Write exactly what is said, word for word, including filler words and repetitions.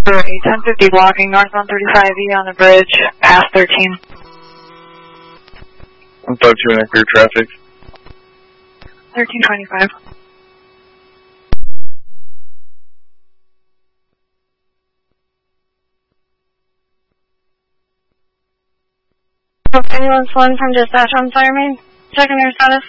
ten fifty blocking northbound thirty-five E on the bridge, past thirteen. one five two and clear traffic. thirteen twenty-five. Ambulance one from dispatch on Fire Main. Checking their status.